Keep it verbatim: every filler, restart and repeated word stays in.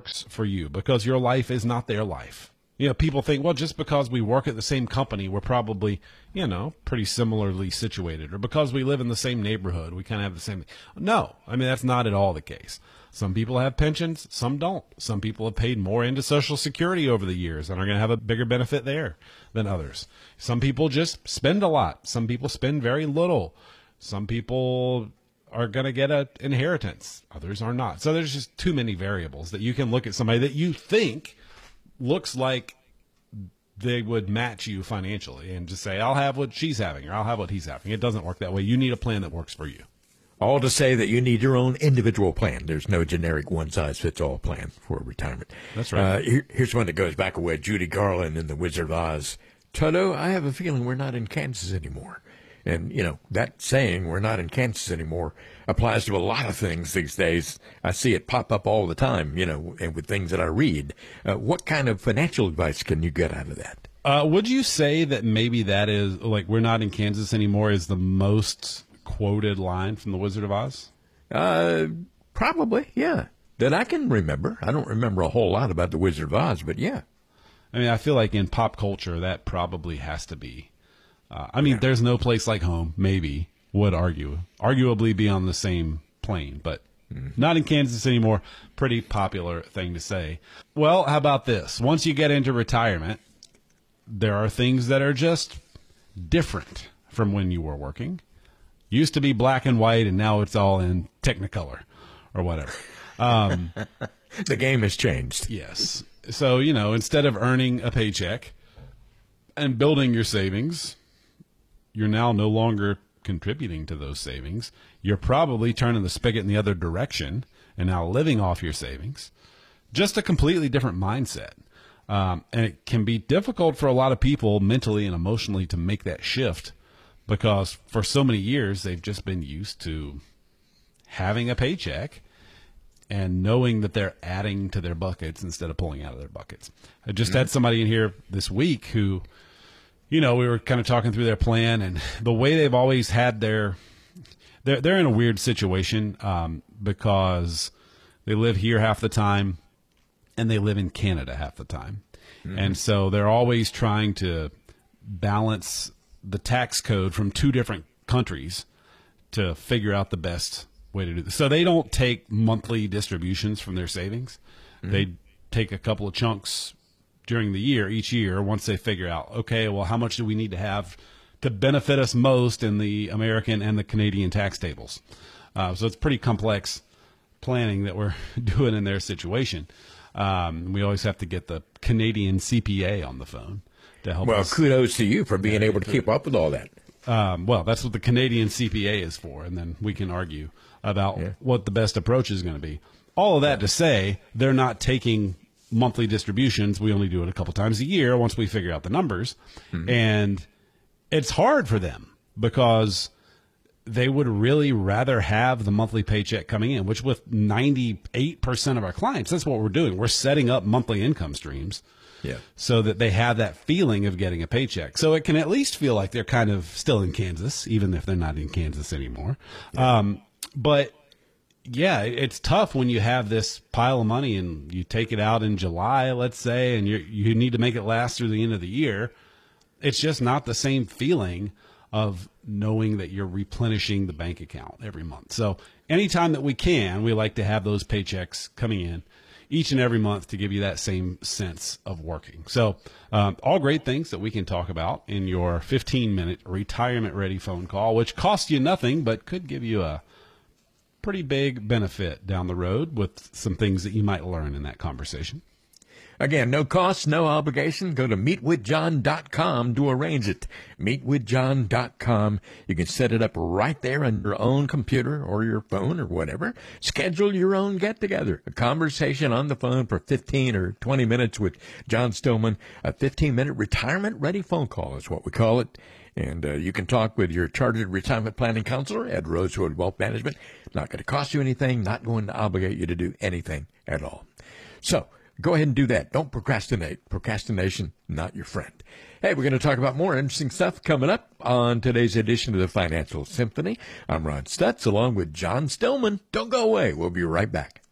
works for you, because your life is not their life. You know, people think, well, just because we work at the same company, we're probably, you know, pretty similarly situated, or because we live in the same neighborhood, we kind of have the same. No, I mean, that's not at all the case. Some people have pensions, some don't. Some people have paid more into Social Security over the years and are going to have a bigger benefit there than others. Some people just spend a lot. Some people spend very little. Some people are going to get an inheritance. Others are not. So there's just too many variables that you can look at somebody that you think looks like they would match you financially and just say, I'll have what she's having, or I'll have what he's having. It doesn't work that way. You need a plan that works for you. All to say that you need your own individual plan. There's no generic one-size-fits-all plan for retirement. That's right. Uh, here, here's one that goes back a way. Judy Garland in The Wizard of Oz. Toto, I have a feeling we're not in Kansas anymore. And, you know, that saying, we're not in Kansas anymore, applies to a lot of things these days. I see it pop up all the time, you know, and with things that I read. Uh, what kind of financial advice can you get out of that? Uh, would you say that maybe that is, like, we're not in Kansas anymore is the most quoted line from The Wizard of Oz? Uh, probably, yeah. That I can remember. I don't remember a whole lot about The Wizard of Oz, but yeah. I mean, I feel like in pop culture, that probably has to be. Uh, I mean, yeah. There's no place like home, maybe, would argue. Arguably be on the same plane, but mm. not in Kansas anymore. Pretty popular thing to say. Well, how about this? Once you get into retirement, there are things that are just different from when you were working. Used to be black and white, and now it's all in Technicolor or whatever. Um, the game has changed. Yes. So, you know, instead of earning a paycheck and building your savings, you're now no longer contributing to those savings. You're probably turning the spigot in the other direction and now living off your savings. Just a completely different mindset. Um, and it can be difficult for a lot of people mentally and emotionally to make that shift, because for so many years they've just been used to having a paycheck and knowing that they're adding to their buckets instead of pulling out of their buckets. I just mm-hmm. had somebody in here this week who, you know, we were kind of talking through their plan, and the way they've always had their, they're, they're in a weird situation um, because they live here half the time and they live in Canada half the time. Mm-hmm. And so they're always trying to balance the tax code from two different countries to figure out the best way to do this. So they don't take monthly distributions from their savings. Mm-hmm. They take a couple of chunks during the year, each year, once they figure out, okay, well, how much do we need to have to benefit us most in the American and the Canadian tax tables? Uh, so it's pretty complex planning that we're doing in their situation. Um, we always have to get the Canadian C P A on the phone to help well, us. Well, kudos to you for being able to keep up with all that. Um, well, that's what the Canadian C P A is for, and then we can argue about yeah. what the best approach is going to be. All of that yeah. to say, they're not taking monthly distributions. We only do it a couple times a year once we figure out the numbers. Mm-hmm. And it's hard for them because they would really rather have the monthly paycheck coming in, which with ninety-eight percent of our clients, that's what we're doing. We're setting up monthly income streams yeah. so that they have that feeling of getting a paycheck. So it can at least feel like they're kind of still in Kansas, even if they're not in Kansas anymore. Yeah. Um, but yeah, it's tough when you have this pile of money and you take it out in July, let's say, and you you need to make it last through the end of the year. It's just not the same feeling of knowing that you're replenishing the bank account every month. So anytime that we can, we like to have those paychecks coming in each and every month to give you that same sense of working. So um, all great things that we can talk about in your fifteen minute retirement ready phone call, which costs you nothing, but could give you a pretty big benefit down the road with some things that you might learn in that conversation. Again, no cost, no obligation. Go to meet with john dot com to arrange it. meet with john dot com. You can set it up right there on your own computer or your phone or whatever. Schedule your own get-together. A conversation on the phone for fifteen or twenty minutes with John Stillman. A fifteen-minute retirement-ready phone call is what we call it. And uh, you can talk with your chartered retirement planning counselor at Rosewood Wealth Management. Not going to cost you anything, not going to obligate you to do anything at all. So go ahead and do that. Don't procrastinate. Procrastination, not your friend. Hey, we're going to talk about more interesting stuff coming up on today's edition of the Financial Symphony. I'm Ron Stutz along with John Stillman. Don't go away. We'll be right back.